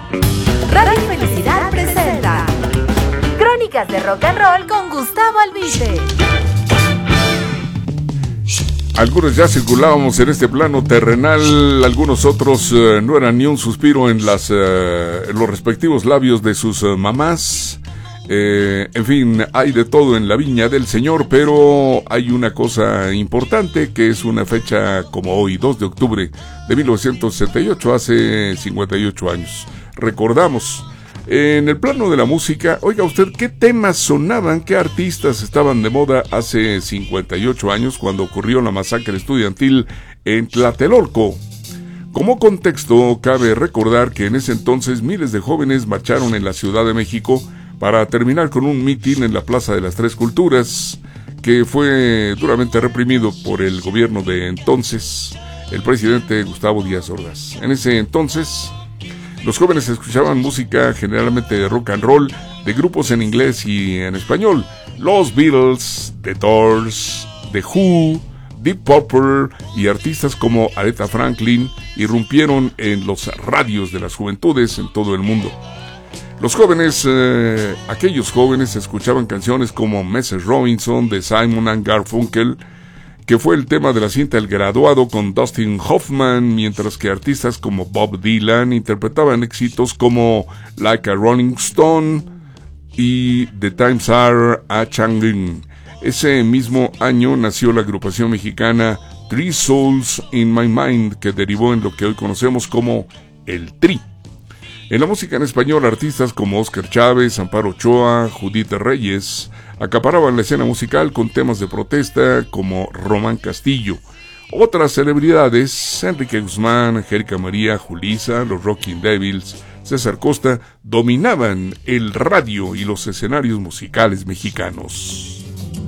Radio Felicidad presenta Crónicas de Rock and Roll con Gustavo Albite. Algunos ya circulábamos en este plano terrenal, algunos otros no eran ni un suspiro en los respectivos labios de sus mamás. En fin, hay de todo en la viña del Señor, pero hay una cosa importante que es una fecha como hoy, 2 de octubre de 1968, hace 58 años. Recordamos, en el plano de la música, oiga usted, ¿qué temas sonaban, qué artistas estaban de moda hace 58 años cuando ocurrió la masacre estudiantil en Tlatelolco? Como contexto, cabe recordar que en ese entonces miles de jóvenes marcharon en la Ciudad de México para terminar con un mitin en la Plaza de las Tres Culturas, que fue duramente reprimido por el gobierno de entonces, el presidente Gustavo Díaz Ordaz. En ese entonces, los jóvenes escuchaban música generalmente de rock and roll, de grupos en inglés y en español. Los Beatles, The Doors, The Who, Deep Purple y artistas como Aretha Franklin irrumpieron en los radios de las juventudes en todo el mundo. Los jóvenes, aquellos jóvenes escuchaban canciones como Mrs. Robinson de Simon and Garfunkel, que fue el tema de la cinta El Graduado con Dustin Hoffman, mientras que artistas como Bob Dylan interpretaban éxitos como Like a Rolling Stone y The Times Are a-Changing. Ese mismo año nació la agrupación mexicana Three Souls in My Mind, que derivó en lo que hoy conocemos como el Tri. En la música en español, artistas como Oscar Chávez, Amparo Ochoa, Judith Reyes acaparaban la escena musical con temas de protesta como Román Castillo. Otras celebridades, Enrique Guzmán, Angélica María, Julissa, los Rocking Devils, César Costa, dominaban el radio y los escenarios musicales mexicanos.